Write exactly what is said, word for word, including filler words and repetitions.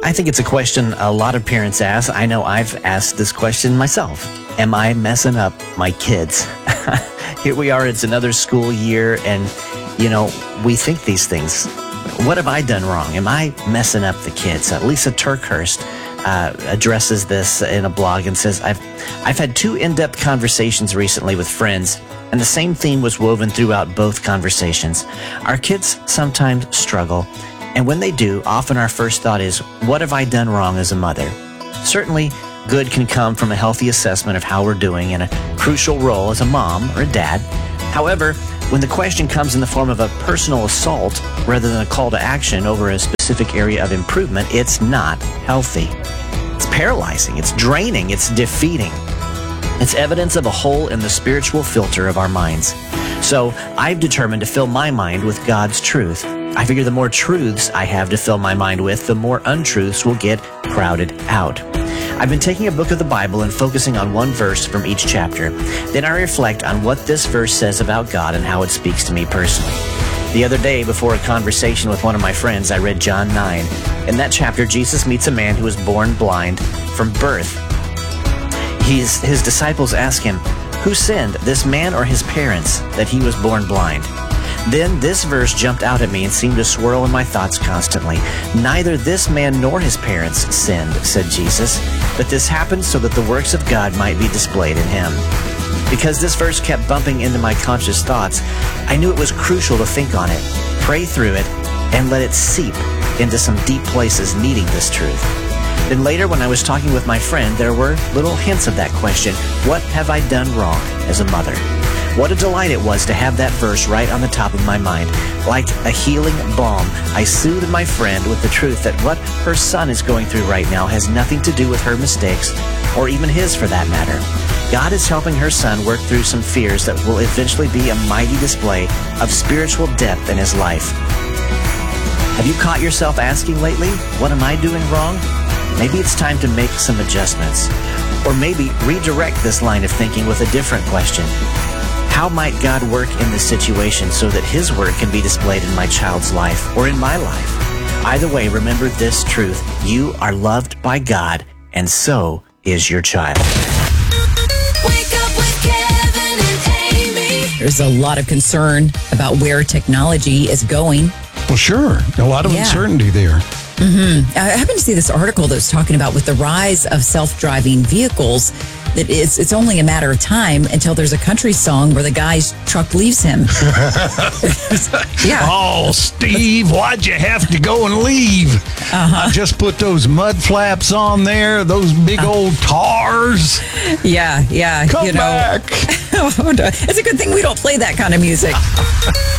I think it's a question a lot of parents ask. I know I've asked this question myself. Am I messing up my kids? Here we are, it's another school year, and, you know, we think these things. What have I done wrong? Am I messing up the kids? Uh, Lisa Turkhurst uh, addresses this in a blog and says, I've, I've had two in-depth conversations recently with friends, and the same theme was woven throughout both conversations. Our kids sometimes struggle, and when they do, often our first thought is, what have I done wrong as a mother? Certainly, good can come from a healthy assessment of how we're doing and a crucial role as a mom or a dad. However, when the question comes in the form of a personal assault rather than a call to action over a specific area of improvement, it's not healthy. It's paralyzing, it's draining, it's defeating. It's evidence of a hole in the spiritual filter of our minds. So I've determined to fill my mind with God's truth. I figure the more truths I have to fill my mind with, the more untruths will get crowded out. I've been taking a book of the Bible and focusing on one verse from each chapter. Then I reflect on what this verse says about God and how it speaks to me personally. The other day, before a conversation with one of my friends, I read John nine. In that chapter, Jesus meets a man who was born blind from birth. He's, his disciples ask him, who sinned, this man or his parents, that he was born blind? Then this verse jumped out at me and seemed to swirl in my thoughts constantly. Neither this man nor his parents sinned, said Jesus, but this happened so that the works of God might be displayed in him. Because this verse kept bumping into my conscious thoughts, I knew it was crucial to think on it, pray through it, and let it seep into some deep places needing this truth. Then later, when I was talking with my friend, there were little hints of that question. What have I done wrong as a mother? What a delight it was to have that verse right on the top of my mind. Like a healing balm, I soothed my friend with the truth that what her son is going through right now has nothing to do with her mistakes, or even his for that matter. God is helping her son work through some fears that will eventually be a mighty display of spiritual depth in his life. Have you caught yourself asking lately, what am I doing wrong? Maybe it's time to make some adjustments. Or maybe redirect this line of thinking with a different question. How might God work in this situation so that his work can be displayed in my child's life or in my life? Either way, remember this truth. You are loved by God, and so is your child. Wake up with Kevin and Amy. There's a lot of concern about where technology is going. Well, sure. A lot of Yeah. uncertainty there. Mm-hmm. I happened to see this article that was talking about with the rise of self-driving vehicles, that it's, it's only a matter of time until there's a country song where the guy's truck leaves him. Yeah. Oh, Steve, why'd you have to go and leave? Uh-huh. I just put those mud flaps on there, those big Uh-huh. old tars. Yeah, yeah. Come you know. back. It's a good thing we don't play that kind of music.